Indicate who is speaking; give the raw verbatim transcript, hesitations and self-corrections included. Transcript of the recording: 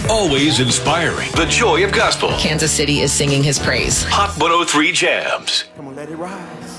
Speaker 1: always inspiring. The joy of gospel.
Speaker 2: Kansas City is singing his praise.
Speaker 1: Hot one oh three Jams.
Speaker 3: Come on, let it rise.